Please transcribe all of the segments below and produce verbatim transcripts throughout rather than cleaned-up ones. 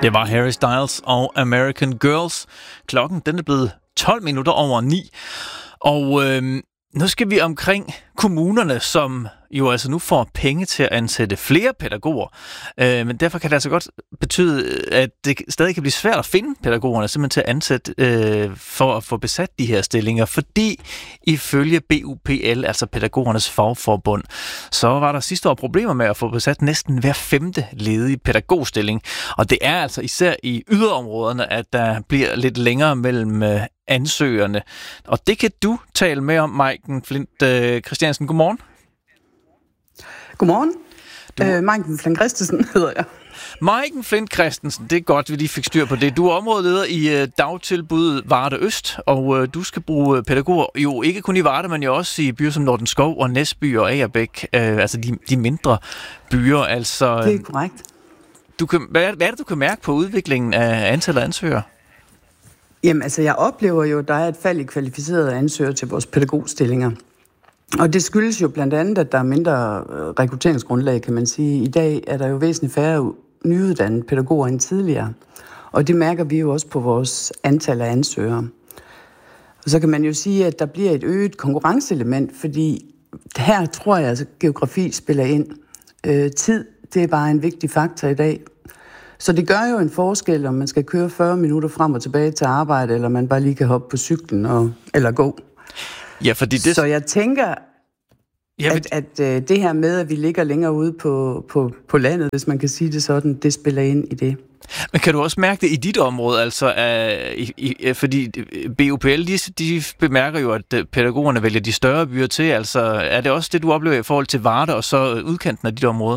Det var Harry Styles og American Girls. Klokken den er blevet tolv minutter over ni. Og øh, nu skal vi omkring kommunerne, som jo altså nu får penge til at ansætte flere pædagoger. Øh, men derfor kan det altså godt betyde, at det stadig kan blive svært at finde pædagogerne simpelthen til at ansætte øh, for at få besat de her stillinger. Fordi ifølge B U P L, altså pædagogernes fagforbund, så var der sidste år problemer med at få besat næsten hver femte ledige pædagogstilling. Og det er altså især i yderområderne, at der bliver lidt længere mellem øh, ansøgerne. Og det kan du tale med om, Maiken Flint øh, Christiansen. Godmorgen. Godmorgen. Du... Øh, Maiken Flint Christensen hedder jeg. Maiken Flint Christensen, det er godt, vi lige fik styr på det. Du er områdeleder i uh, dagtilbuddet Varde Øst, og uh, du skal bruge pædagoger, jo ikke kun i Varde, men jo også i byer som Nordenskov og Næsby og Agerbæk, uh, altså de, de mindre byer. Altså, det er korrekt. Du kan, hvad, er, hvad er det, du kan mærke på udviklingen af antallet af ansøgere? Jamen altså, jeg oplever jo, at der er et fald i kvalificerede ansøgere til vores pædagogstillinger. Og det skyldes jo blandt andet, at der er mindre rekrutteringsgrundlag, kan man sige. I dag er der jo væsentligt færre nyuddannede pædagoger end tidligere. Og det mærker vi jo også på vores antal af ansøgere. Og så kan man jo sige, at der bliver et øget konkurrenceelement, fordi her tror jeg, at geografi spiller ind. Øh, tid, det er bare en vigtig faktor i dag. Så det gør jo en forskel, om man skal køre fyrre minutter frem og tilbage til arbejde, eller man bare lige kan hoppe på cyklen og, eller gå. Ja, fordi det... Så jeg tænker, ja, at, at, at det her med, at vi ligger længere ude på, på, på landet, hvis man kan sige det sådan, det spiller ind i det. Men kan du også mærke det i dit område, altså, uh, i, i, fordi B U P L, de, de bemærker jo, at pædagogerne vælger de større byer til, altså er det også det, du oplever i forhold til Varde og så udkanten af dit område?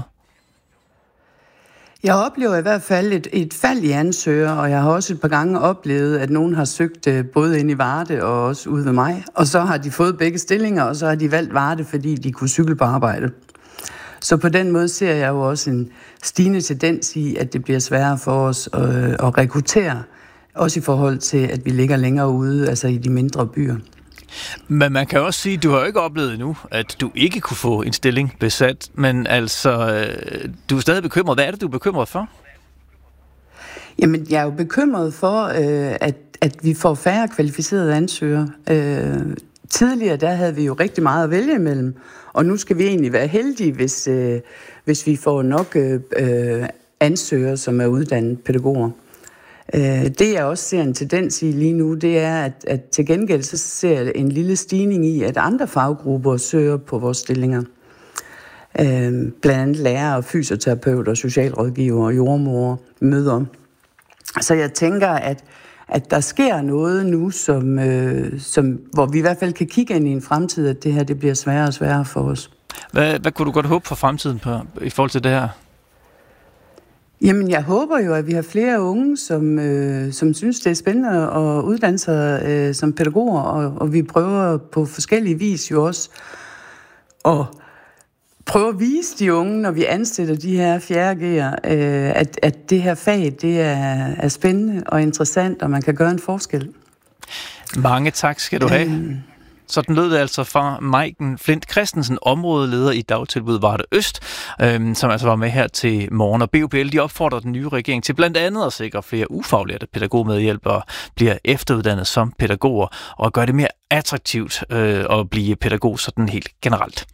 Jeg oplever i hvert fald et, et fald i ansøger, og jeg har også et par gange oplevet, at nogen har søgt både ind i Varde og også ude ved mig, og så har de fået begge stillinger, og så har de valgt Varde, fordi de kunne cykle på arbejde. Så på den måde ser jeg jo også en stigende tendens i, at det bliver sværere for os at, at rekruttere, også i forhold til, at vi ligger længere ude, altså i de mindre byer. Men man kan også sige, at du har jo ikke oplevet endnu, at du ikke kunne få en stilling besat, men altså, du er stadig bekymret. Hvad er det, du er bekymret for? Jamen, jeg er jo bekymret for, øh, at, at vi får færre kvalificerede ansøgere. Øh, tidligere, der havde vi jo rigtig meget at vælge imellem, og nu skal vi egentlig være heldige, hvis, øh, hvis vi får nok øh, ansøgere, som er uddannede pædagoger. Det, jeg også ser en tendens i lige nu, det er, at, at til gengæld så ser jeg en lille stigning i, at andre faggrupper søger på vores stillinger. Blandt andet lærere, fysioterapeuter, socialrådgiver og jordmor møder. Så jeg tænker, at, at der sker noget nu, som, øh, som, hvor vi i hvert fald kan kigge ind i en fremtid, at det her det bliver sværere og sværere for os. Hvad, hvad kunne du godt håbe for fremtiden på, i forhold til det her? Jamen, jeg håber jo, at vi har flere unge, som, øh, som synes, det er spændende at uddanne sig øh, som pædagoger, og, og vi prøver på forskellige vis jo også at prøve at vise de unge, når vi ansætter de her fjerde G'er, øh, at, at det her fag, det er, er spændende og interessant, og man kan gøre en forskel. Mange tak skal du have. Øh, Sådan lød det altså fra Maiken Flint Christensen, områdeleder i dagtilbuddet Varde Øst, øhm, som altså var med her til morgen. Og B U P L, de opfordrer den nye regering til blandt andet at sikre flere ufaglærte pædagogmedhjælpere bliver efteruddannet som pædagoger og gøre det mere attraktivt øh, at blive pædagog sådan helt generelt.